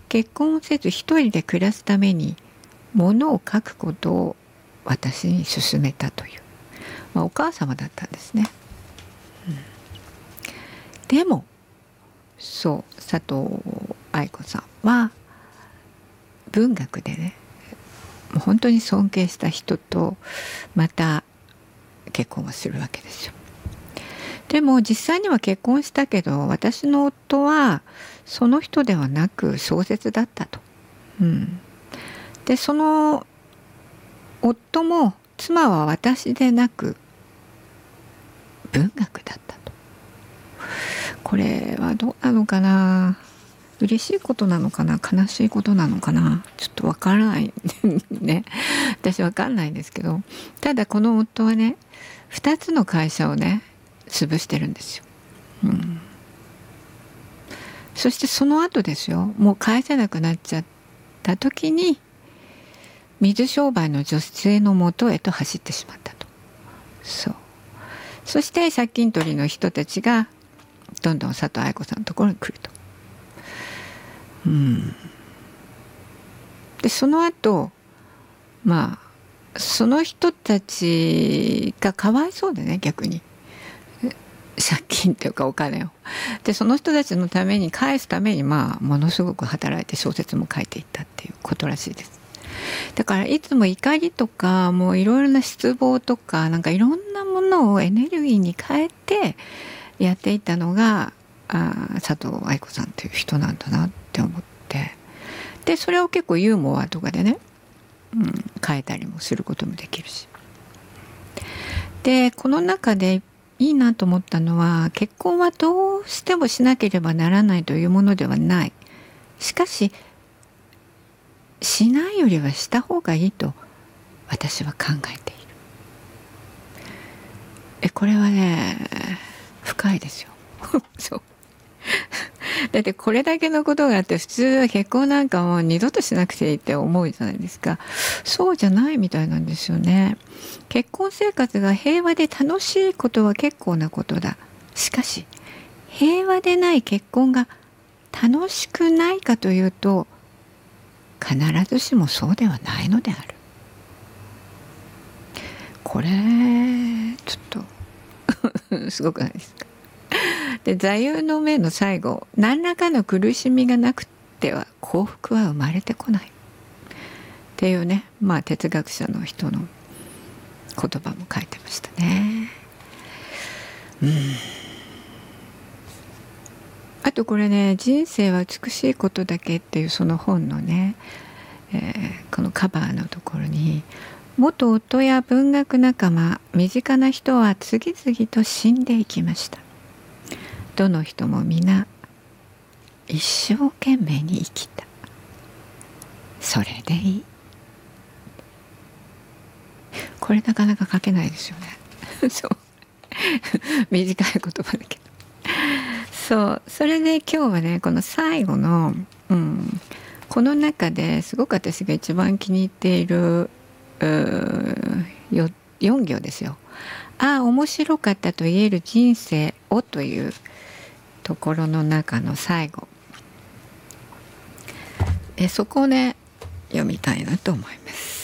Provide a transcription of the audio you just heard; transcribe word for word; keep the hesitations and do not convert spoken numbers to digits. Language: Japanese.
結婚をせず一人で暮らすために物を書くことを私に勧めたという、まあ、お母様だったんですね。うん、でもそう佐藤愛子さんは文学でね、もう本当に尊敬した人とまた結婚をするわけですよ。でも実際には結婚したけど、私の夫はその人ではなく小説だったと。うん、でその夫も妻は私でなく文学だったと。これはどうなのかな、嬉しいことなのかな、悲しいことなのかな、ちょっとわからないね。私わかんないんですけど、ただこの夫はね、ふたつの会社をね潰してるんですよ。うん、そしてその後ですよ、もう返せなくなっちゃった時に水商売の女性のもとへと走ってしまったと。そう。そして借金取りの人たちがどんどん佐藤愛子さんのところに来ると。うん、でその後まあその人たちがかわいそうでね、逆に借金というかお金をでその人たちのために返すために、まあものすごく働いて小説も書いていったっていうことらしいです。だからいつも怒りとかもういろいろな失望とかなんかいろんなものをエネルギーに変えてやっていったのがあ佐藤愛子さんという人なんだなって思って、でそれを結構ユーモアとかでね、うん、変えたりもすることもできるし、でこの中でいいなと思ったのは、結婚はどうしてもしなければならないというものではない。しかししないよりはした方がいいと私は考えている。えこれはね深いですよ。そうだってこれだけのことがあって、普通は結婚なんかもう二度としなくていいって思うじゃないですか。そうじゃないみたいなんですよね。結婚生活が平和で楽しいことは結構なことだ。しかし平和でない結婚が楽しくないかというと、必ずしもそうではないのである。これちょっとすごくないですか。で座右の銘の最後、何らかの苦しみがなくては幸福は生まれてこないっていうね、まあ哲学者の人の言葉も書いてましたね。うん、あとこれね、人生は美しいことだけっていうその本のね、えー、このカバーのところに、元夫や文学仲間、身近な人は次々と死んでいきました。どの人も皆一生懸命に生きた。それでいい。これなかなか書けないですよね。そう短い言葉だけど、そうそれで今日はね、この最後の、うん、この中ですごく私が一番気に入っているよよん行ですよ。ああ面白かったと言える人生をというところの中の最後、えそこをね読みたいなと思います。